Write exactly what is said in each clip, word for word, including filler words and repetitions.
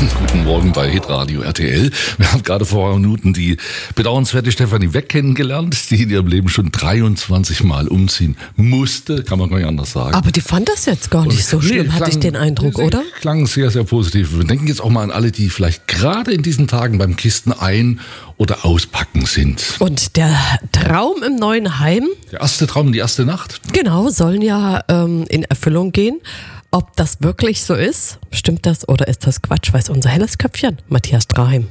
Guten Morgen bei Hitradio R T L. Wir haben gerade vor Minuten die bedauernswerte Stefanie Weck kennengelernt, die in ihrem Leben schon dreiundzwanzig Mal umziehen musste, kann man gar nicht anders sagen. Aber die fand das jetzt gar nicht so Und, schlimm, nee, hatte klang, ich den Eindruck, oder? Klang sehr, sehr positiv. Wir denken jetzt auch mal an alle, die vielleicht gerade in diesen Tagen beim Kisten ein- oder auspacken sind. Und der Traum im neuen Heim, Der erste Traum, die erste Nacht. genau, sollen ja ähm, in Erfüllung gehen. Ob das wirklich so ist, stimmt das oder ist das Quatsch, weiß unser helles Köpfchen, Matthias Draheim.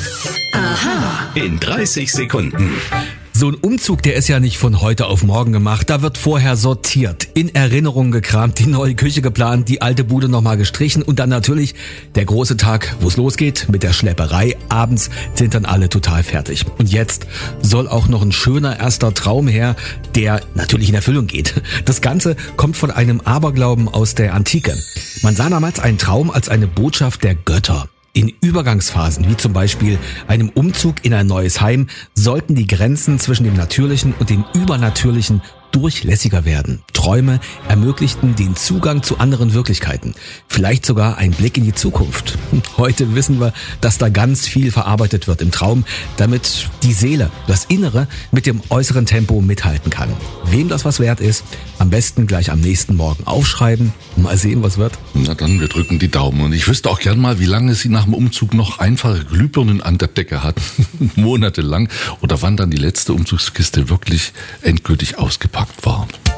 In dreißig Sekunden. So ein Umzug, der ist ja nicht von heute auf morgen gemacht. Da wird vorher sortiert, in Erinnerung gekramt, die neue Küche geplant, die alte Bude nochmal gestrichen und dann natürlich der große Tag, wo es losgeht mit der Schlepperei. Abends sind dann alle total fertig. Und jetzt soll auch noch ein schöner erster Traum her, der natürlich in Erfüllung geht. Das Ganze kommt von einem Aberglauben aus der Antike. Man sah damals einen Traum als eine Botschaft der Götter. In Übergangsphasen, wie zum Beispiel einem Umzug in ein neues Heim, sollten die Grenzen zwischen dem Natürlichen und dem Übernatürlichen durchlässiger werden. Träume ermöglichten den Zugang zu anderen Wirklichkeiten. Vielleicht sogar ein Blick in die Zukunft. Heute wissen wir, dass da ganz viel verarbeitet wird im Traum, damit die Seele, das Innere mit dem äußeren Tempo mithalten kann. Wem das was wert ist, am besten gleich am nächsten Morgen aufschreiben. Mal sehen, was wird. Na dann, wir drücken die Daumen. Und ich wüsste auch gern mal, wie lange Sie nach dem Umzug noch einfache Glühbirnen an der Decke hatten. Monatelang. Oder wann dann die letzte Umzugskiste wirklich endgültig ausgepackt war.